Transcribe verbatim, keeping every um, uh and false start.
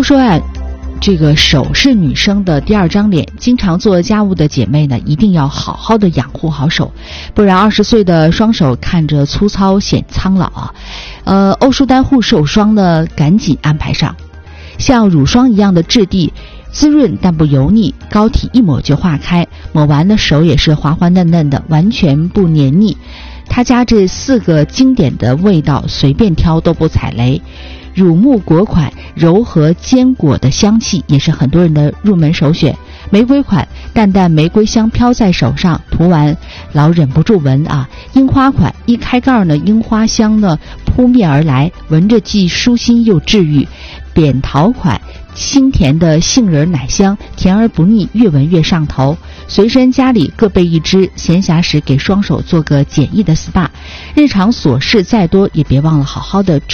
都说啊，这个手是女生的第二张脸，经常做家务的姐妹呢，一定要好好的养护好手，不然二十岁的双手看着粗糙显苍老啊。呃，欧舒丹护手霜呢，赶紧安排上，像乳霜一样的质地，滋润但不油腻，膏体一抹就化开，抹完的手也是滑滑嫩嫩的，完全不黏腻。他家这四个经典的味道随便挑都不踩雷。乳木果款柔和坚果的香气也是很多人的入门首选。玫瑰款淡淡玫瑰香飘在手上，涂完老忍不住闻啊。樱花款一开盖呢，樱花香呢扑面而来，闻着既舒心又治愈。扁桃款清甜的杏仁奶香，甜而不腻，越闻越上头。随身家里各备一支，闲暇时给双手做个简易的 S P A。 日常琐事再多也别忘了好好的